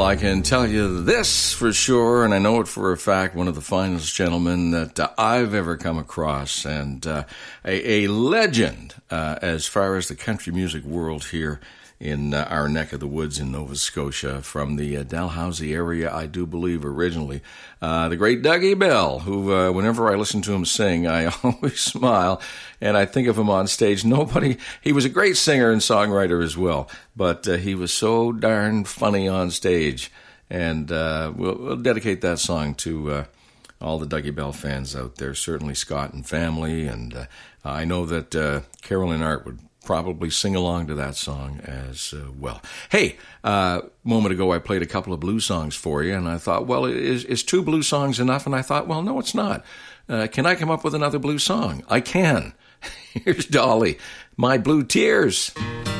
I can tell you this for sure, and I know it for a fact, one of the finest gentlemen that I've ever come across, and a legend as far as the country music world here in our neck of the woods in Nova Scotia, from the Dalhousie area, I do believe, originally. The great Dougie Bell, who, whenever I listen to him sing, I always smile, and I think of him on stage. He was a great singer and songwriter as well, but he was so darn funny on stage, and we'll dedicate that song to all the Dougie Bell fans out there, certainly Scott and family, and I know that Carolyn Art would probably sing along to that song as well. Hey, a moment ago I played a couple of blues songs for you, and I thought, well, is 2 blues songs enough? And I thought, well, no, it's not. Can I come up with another blues song? I can. Here's Dolly, My Blue Tears.